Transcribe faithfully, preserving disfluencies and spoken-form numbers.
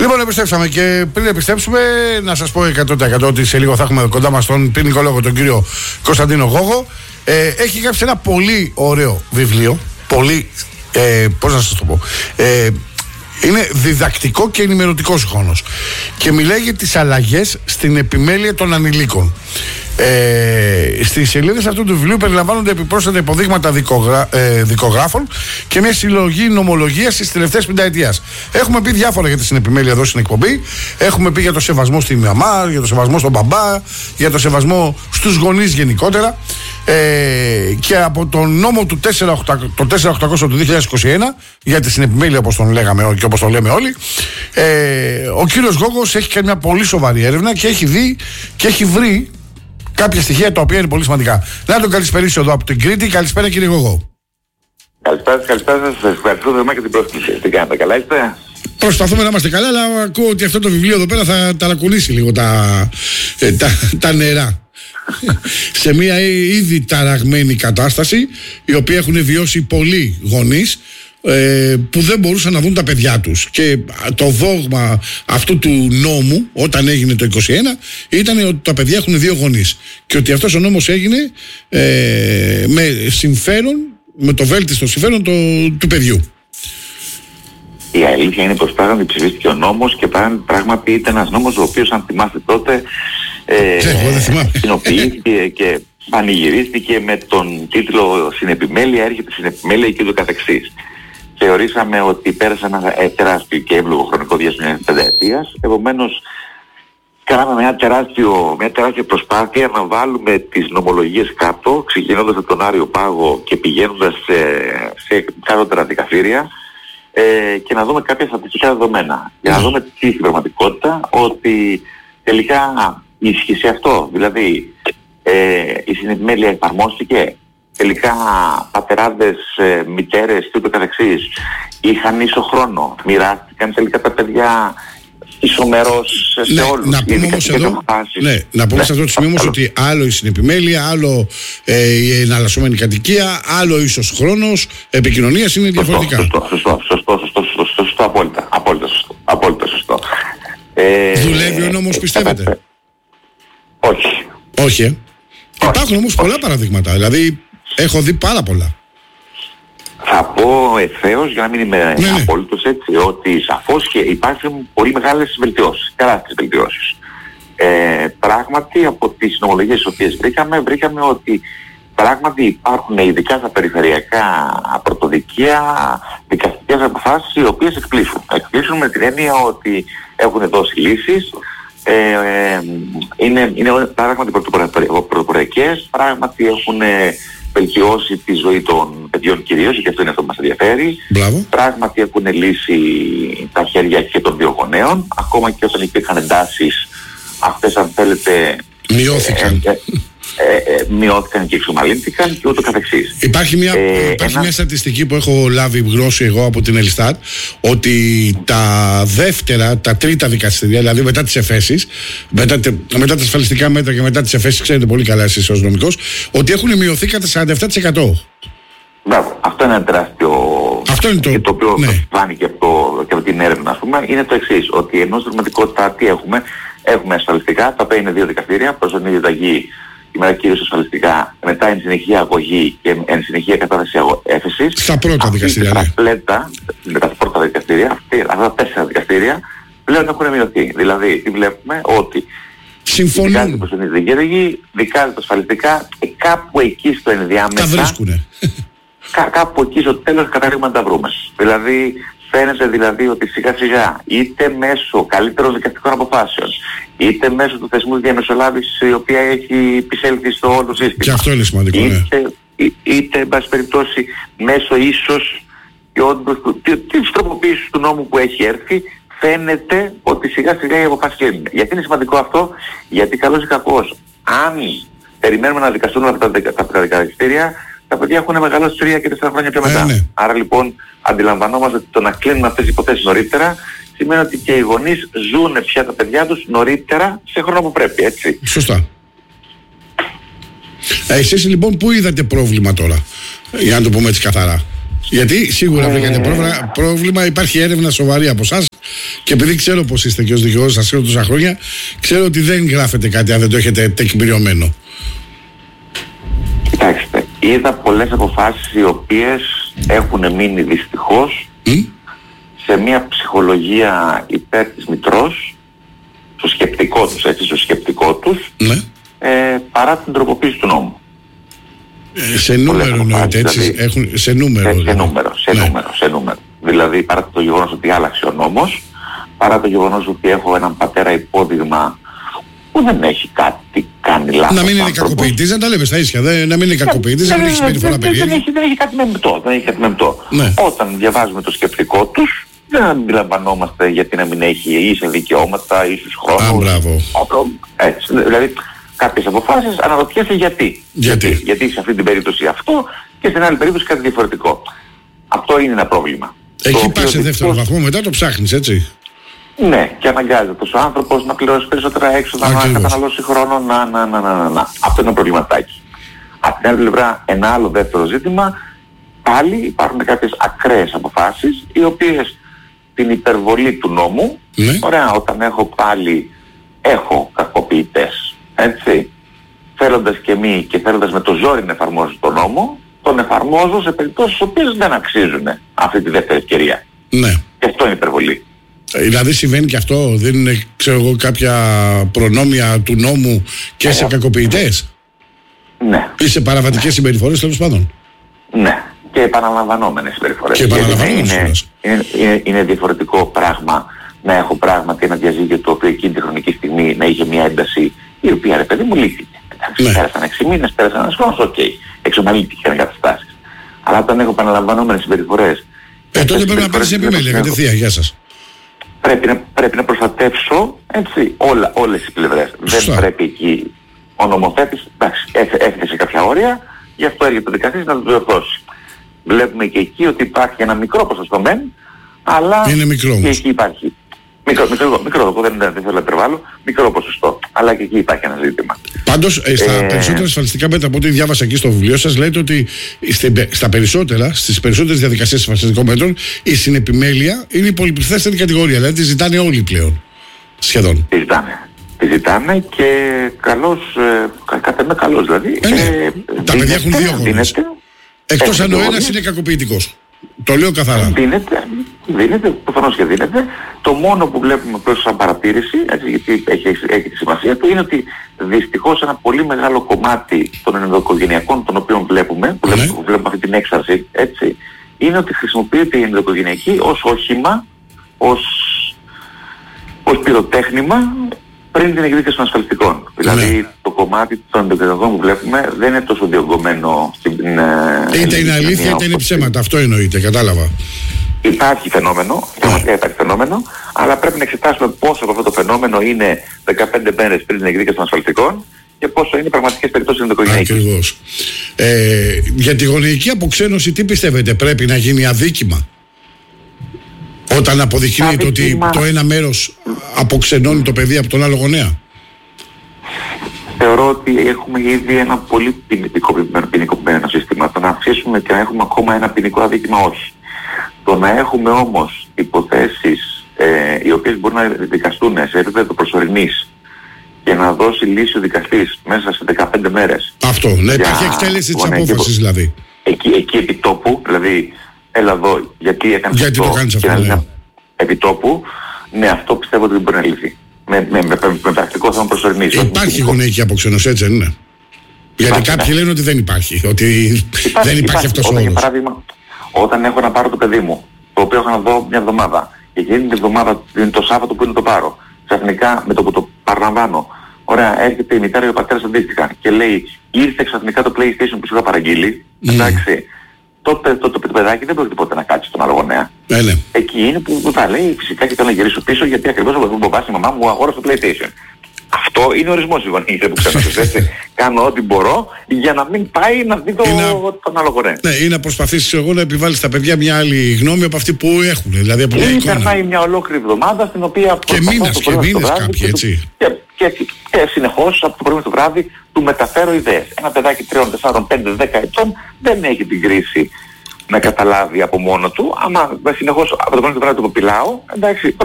Λοιπόν, επιστρέψαμε και πριν επιστρέψουμε, να σας πω εκατό τοις εκατό ότι σε λίγο θα έχουμε κοντά μας τον ποινικολόγο, τον κύριο Κωνσταντίνο Γόγο. Ε, έχει γράψει ένα πολύ ωραίο βιβλίο. Πολύ. Ε, πώς να σας το πω. Ε, είναι διδακτικό και ενημερωτικό χρόνος. Και μιλάει για τις αλλαγές στην επιμέλεια των ανηλίκων. Ε, στις σελίδες αυτού του βιβλίου περιλαμβάνονται επιπρόσθετα υποδείγματα δικογρα... ε, δικογράφων και μια συλλογή νομολογίας της τελευταίας πενταετίας. Έχουμε πει διάφορα για τη συνεπιμέλεια εδώ στην εκπομπή. Έχουμε πει για το σεβασμό στη Μιαμάρ, για το σεβασμό στον μπαμπά, για το σεβασμό στους γονείς γενικότερα. Ε, και από τον νόμο του τέσσερα χιλιάδες οκτακόσια του δύο χιλιάδες είκοσι ένα για τη συνεπιμέλεια, όπως τον λέγαμε και όπως τον λέμε όλοι, ε, ο κύριος Γόγος έχει κάνει μια πολύ σοβαρή έρευνα και έχει δει και έχει βρει κάποια στοιχεία τα οποία είναι πολύ σημαντικά. Να τον καλησπερίσω εδώ από την Κρήτη. Καλησπέρα, κύριε Γόγο. Καλησπέρα σας, καλησπέρα σας. Σας ευχαριστώ θερμά και την πρόσκληση. Τι κάνετε, καλά είστε? Προσπαθούμε να είμαστε καλά, αλλά ακούω ότι αυτό το βιβλίο εδώ πέρα θα ταρακουνήσει λίγο τα, τα, τα νερά. Σε μια ήδη ταραγμένη κατάσταση, η οποία έχουν βιώσει πολλοί γονείς ε, που δεν μπορούσαν να δουν τα παιδιά τους. Και το δόγμα αυτού του νόμου, όταν έγινε το είκοσι ένα, ήταν ότι τα παιδιά έχουν δύο γονείς. Και ότι αυτός ο νόμος έγινε ε, με συμφέρον, με το βέλτιστο συμφέρον το, του παιδιού. Η αλήθεια είναι πως πράγματι ψηφίστηκε ο νόμος και πράγματι ήταν ένας νόμος ο οποίος, αν θυμάστε τότε, ε, κοινοποιήθηκε και πανηγυρίστηκε με τον τίτλο «Συνεπιμέλεια, έρχεται συνεπιμέλεια» και ούτω καθεξής. Θεωρήσαμε ότι πέρασε ένα τεράστιο και εύλογο χρονικό διάστημα πενταετίας, επομένως κάναμε μια, τεράστιο, μια τεράστια προσπάθεια να βάλουμε τις νομολογίες κάτω, ξεκινώντας από τον Άριο Πάγο και πηγαίνοντας σε, σε κάτωτερα δικαστήρια, ε, και να δούμε κάποια στατιστικά δεδομένα. Για να δούμε τι στην πραγματικότητα, ότι τελικά ισχύει αυτό. Δηλαδή, ε, η συνεπιμέλεια εφαρμόστηκε. Τελικά πατεράδες, ε, μητέρες και ούτω καθεξής είχαν ίσο χρόνο. Μοιράστηκαν τελικά τα παιδιά ισομερός σε ναι, όλους. Να πούμε όμως εδώ, ναι, να πούμε ναι, σε αυτό το σημείο όμως ότι άλλο η συνεπιμέλεια, άλλο ε, η εναλλασσόμενη κατοικία, άλλο ίσως χρόνος επικοινωνίας είναι διαφορετικά. Σωστό, σωστό, σωστό, σωστό, σωστό, σωστό, σωστό, απόλυτα, απόλυτα σωστό, απόλυτα σωστό. Ε, Δουλεύει ο νόμος, πιστεύετε? Ε, όχι. Όχι, ε. Υπάρχουν όμως πολλά παραδείγματα, δηλαδή έχω δει πάρα πολλά. Θα πω ευθέως, για να μην είμαι ναι, ναι. απόλυτος έτσι, ότι σαφώς και υπάρχουν πολύ μεγάλες βελτιώσεις, τεράστιες βελτιώσεις. Ε, πράγματι, από τις νομολογίες τις οποίες βρήκαμε, βρήκαμε ότι πράγματι υπάρχουν ειδικά στα περιφερειακά πρωτοδικεία δικαστικές αποφάσεις οι οποίες εκπλήσουν. Εκπλήσουν με την έννοια ότι έχουν δώσει λύσεις, ε, ε, είναι, είναι πράγματι πρωτοποριακές, πράγματι έχουν βελτιώσει τη ζωή των παιδιών κυρίως, και αυτό είναι αυτό που μας ενδιαφέρει. Μπράβο. Πράγματι έχουν λύσει τα χέρια και των δύο γονέων, ακόμα και όταν υπήρχαν εντάσεις, αυτές αν θέλετε μειώθηκαν. Ε, ε, ε, ε, μειώθηκαν και εξομαλύνθηκαν και ούτω καθεξής. Υπάρχει μια, ε, υπάρχει ένα... μια στατιστική που έχω λάβει γνώση εγώ από την Ελιστάτ, ότι τα δεύτερα, τα τρίτα δικαστήρια, δηλαδή μετά τις εφέσεις, μετά, μετά τα ασφαλιστικά μέτρα και μετά τις εφέσεις, ξέρετε πολύ καλά εσείς ως νομικός, ότι έχουν μειωθεί κατά σαράντα επτά τοις εκατό. Μπράβο, αυτό είναι ένα τεράστιο. Αυτό είναι το, και το οποίο ναι. φάνηκε από, και από την έρευνα, ας πούμε, είναι το εξής, ότι ενώ στην πραγματικότητα τι έχουμε, έχουμε ασφαλιστικά, τα οποία είναι δύο δικαστήρια, προσωρινή διαταγή, ημέρα κυρίως ασφαλιστικά, μετά εν συνεχεία αγωγή και εν συνεχεία κατάθεση έφεσης. Στα πρώτα δικαστήρια, ναι. Πλέτα, με τα πρώτα δικαστήρια, αυτά τα τέσσερα δικαστήρια πλέον έχουν μειωθεί. Δηλαδή, τι βλέπουμε, ότι συμφωνούν. Δικάζεται προσωρινή διαταγή, δικάζεται ασφαλιστικά, και κάπου εκεί στο ενδιάμεσα. Τα βρίσκουνε. Κά, κάπου εκεί στο τέλος καταλήγουμε να τα βρούμε. Δηλαδή, φαίνεται δηλαδή ότι σιγά σιγά είτε μέσω καλύτερων δικαστικών αποφάσεων, είτε μέσω του θεσμού διαμεσολάβησης, η οποία έχει επισέλθει στο όλο σύστημα. Και αυτό είναι σημαντικό, ναι. Είτε, ή, είτε εν πάση περιπτώσει, μέσω ίσως και όντως της τροποποίησης του νόμου που έχει έρθει, φαίνεται ότι σιγά σιγά οι αποφάσεις γίνουν. Γιατί είναι σημαντικό αυτό? Γιατί καλώς ή κακώς, αν περιμένουμε να δικαστούν αυτά τα δικαστήρια, τα παιδιά έχουν μεγαλώσει τρία και τέσσερα χρόνια πιο μετά. Ε, ναι. Άρα λοιπόν αντιλαμβανόμαστε ότι το να κλείνουν αυτές τις υποθέσεις νωρίτερα σημαίνει ότι και οι γονείς ζουν πια τα παιδιά τους νωρίτερα σε χρόνο που πρέπει, έτσι. Σωστά. Ε, εσείς λοιπόν πού είδατε πρόβλημα τώρα, για να το πούμε έτσι καθαρά? Γιατί σίγουρα βρήκατε πρόβλημα, πρόβλημα, υπάρχει έρευνα σοβαρή από εσάς Και επειδή ξέρω πως είστε και ως δικηγόρος σας ξέρω τόσα χρόνια, ξέρω ότι δεν γράφετε κάτι αν δεν το έχετε τεκμηριωμένο. Κοιτάξτε, είδα πολλές αποφάσεις οι οποίες έχουν μείνει δυστυχώς mm? σε μια ψυχολογία υπέρ της μητρός, στο σκεπτικό τους, έτσι, στο σκεπτικό τους, ναι. ε, παρά την τροποποίηση του νόμου. Ε, σε νούμερο εννοείται, έτσι, δηλαδή, έχουν, σε νούμερο. Σε, σε νούμερο, σε ναι. νούμερο, σε νούμερο. Δηλαδή παρά το γεγονός ότι άλλαξε ο νόμος, παρά το γεγονός ότι έχω έναν πατέρα υπόδειγμα που δεν έχει κάτι κάνει λάθος. Να μην είναι κακοποιητής, δεν τα λέμε στα ίσια, δεν, να μην είναι κακοποιητής, δεν, δεν έχει συμπεριφορά περίεργη. Δεν, δεν, δεν έχει κάτι μεμπτό, δεν έχει κάτι μεμπτό. Ναι. Όταν διαβάζουμε το σκεπτικό τους, δεν αντιλαμβανόμαστε γιατί να μην έχει ίσα δικαιώματα, ίσους χρόνους. Α, μπράβο. Έτσι, δηλαδή κάποιες αποφάσεις αναρωτιέσαι γιατί. Γιατί. γιατί. Γιατί σε αυτή την περίπτωση αυτό και στην άλλη περίπτωση κάτι διαφορετικό. Αυτό είναι ένα πρόβλημα. Εκεί πας σε δεύτερο δικός... βαθμό, μετά το ψάχνεις, έτσι. Ναι, και αναγκάζεται ο άνθρωπος να πληρώσει περισσότερα έξοδα, να καταναλώσει χρόνο, να, να, να, να, να, να. Αυτό είναι ένα προβληματάκι. Από την άλλη πλευρά, ένα άλλο δεύτερο ζήτημα, πάλι υπάρχουν κάποιες ακραίες αποφάσεις, οι οποίες την υπερβολή του νόμου, ναι. Ωραία, όταν έχω πάλι, έχω κακοποιητές, έτσι, θέλοντας και μη και θέλοντας με το ζόρι να εφαρμόζω τον νόμο, τον εφαρμόζω σε περιπτώσεις οι οποίες δεν αξίζουν αυτή τη δεύτερη ευκαιρία. Ναι. Και αυτό είναι υπερβολή. Δηλαδή συμβαίνει και αυτό, δεν είναι, ξέρω εγώ, κάποια προνόμια του νόμου και σε κακοποιητές. Ναι. Ή σε παραβατικές συμπεριφορές, τέλος πάντων. Ναι. Και επαναλαμβανόμενες συμπεριφορές. Και επαναλαμβανόμενες είναι, είναι, είναι, είναι διαφορετικό πράγμα να έχω πράγματι ένα διαζύγιο το οποίο εκείνη τη χρονική στιγμή να είχε μια ένταση η οποία, ρε παιδί μου, λύθηκε. Ναι. Πέρασαν έξι μήνες, πέρασαν ένας χρόνος, οκ. Okay. Εξομαλύτηκαν καταστάσεις. Αλλά όταν έχω επαναλαμβανόμενες συμπεριφορές. Ε, τότε πρέπει να πάρεις επιμέλεια κατευθείαν. Γεια σας. Πρέπει να, πρέπει να προστατεύσω, έτσι, όλα, όλες τις πλευρές. Σωστά. Δεν πρέπει εκεί ο νομοθέτης, εντάξει, έθεσε κάποια όρια, γι' αυτό έρχεται το δικαστής να το διορθώσει. Βλέπουμε και εκεί ότι υπάρχει ένα μικρό ποσοστό μεν, αλλά είναι μικρό, και εκεί υπάρχει. Μικρό, μικρό, μικρό, μικρό δεν, δεν θέλω να υπερβάλλω, μικρό ποσοστό, αλλά και εκεί υπάρχει ένα ζήτημα. Πάντως, ε, στα ε... περισσότερα ασφαλιστικά μέτρα από ό,τι διάβασα εκεί στο βιβλίο σας, λέτε ότι στα περισσότερα, στις περισσότερες διαδικασίες ασφαλιστικών μέτρων, η συνεπιμέλεια είναι η πολυπληθέστερη κατηγορία, δηλαδή τη ζητάνε όλοι πλέον, σχεδόν. Τη ζητάνε. Τη ζητάνε και καλώς, ε, κατά με καλώς δηλαδή. Ε, ναι. ε, Τα παιδιά έχουν δύο γονείς. Εκτός αν ο ένας είναι κακοποιητικός. Το λέω καθαρά. Δίνεται, δίνεται, προφανώς και δίνεται. Το μόνο που βλέπουμε προς σαν παρατήρηση, έτσι, γιατί έχει, έχει τη σημασία του, είναι ότι δυστυχώς ένα πολύ μεγάλο κομμάτι των ενδοοικογενειακών των οποίων βλέπουμε, που, ναι. βλέπουμε, που βλέπουμε αυτή την έξαρση, έτσι, είναι ότι χρησιμοποιείται η ενδοοικογενειακή ως όχημα, ως, ως πυροτέχνημα, πριν την εκδίκαση των ασφαλιστικών. Ναι. Δηλαδή το κομμάτι των ενδοοικογενειακών που βλέπουμε δεν είναι τόσο διωγγωμένο στην... Είτε είναι αλήθεια είτε είναι ψέματα, αυτό εννοείται, κατάλαβα. Υπάρχει φαινόμενο, πραγματικά υπάρχει φαινόμενο, αλλά πρέπει να εξετάσουμε πόσο από αυτό το φαινόμενο είναι δεκαπέντε μέρες πριν την εκδίκαση των ασφαλιστικών και πόσο είναι πραγματικές περιπτώσεις ενδοοικογενειακής. Ακριβώς. Ε, για τη γονεϊκή αποξένωση τι πιστεύετε, πρέπει να γίνει αδίκημα? Όταν αποδεικνύεται ότι το ένα μέρος αποξενώνει το παιδί από τον άλλο γονέα. Θεωρώ ότι έχουμε ήδη ένα πολύ ποινικοποιημένο σύστημα. Το να αυξήσουμε και να έχουμε ακόμα ένα ποινικό αδίκημα, όχι. Το να έχουμε όμως υποθέσεις ε, οι οποίες μπορούν να δικαστούν σε επίπεδο προσωρινής και να δώσει λύση ο δικαστής μέσα σε δεκαπέντε μέρες. Αυτό, να υπάρχει εκτέλεση της απόφασης δηλαδή. Εκεί, εκεί επί τόπου, δηλαδή έλα εδώ γιατί έκανες γιατί αυτό το κάνεις αυτό, και ναι. να επί τόπου, ναι, αυτό πιστεύω ότι δεν μπορεί να λυθεί. Με, με, με, με, με πρακτικό θέμα προσωρινής. Υπάρχει γονεϊκή αποξένωση, έτσι δεν είναι? Γιατί υπάρχει, κάποιοι ναι. λένε ότι δεν υπάρχει, ότι υπάρχει, δεν υπάρχει, υπάρχει αυτός ο όρος. Για παράδειγμα, όταν έχω να πάρω το παιδί μου, το οποίο έχω να δω μια εβδομάδα, και εκείνη την εβδομάδα, το Σάββατο που είναι το πάρω, ξαφνικά με το που το παραλαμβάνω, ωραία, έρχεται η μητέρα και ο πατέρας αντίστοιχα και λέει, ήρθε ξαφνικά το PlayStation που σου είχα παραγγείλει, mm. εντάξει, τότε το, το, το παιδάκι δεν πρόκειται ποτέ να κάτσει στον άλλο γονέα. Ε, ναι. Εκεί είναι που, που θα λέει φυσικά και θέλω να γυρίσω πίσω γιατί ακριβώς ο μπαμπάς η μαμά μου αγόρασε το PlayStation. Αυτό είναι ο ορισμός της γονείας που ξέρετε, έτσι. Κάνω ό,τι μπορώ για να μην πάει να δει το, να... τον άλλο γονέα. Ναι, ή να προσπαθήσεις εγώ να επιβάλλεις στα παιδιά μια άλλη γνώμη από αυτή που έχουν. Δηλαδή από μια ή εικόνα. Περνάει μια ολόκληρη εβδομάδα στην οποία... Και μήνες, και μήνες κάποιοι, έτσι. Και, και, και, και συνεχώς από το πρωί στο βράδυ του μεταφέρω ιδέες. Ένα παιδάκι τριών, τεσσάρων, πέντε, δέκα ετών δεν έχει την κρίση να καταλάβει από μόνο του, άμα συνεχώς από το πρωί στο βράδυ του πιλάω, εντάξει,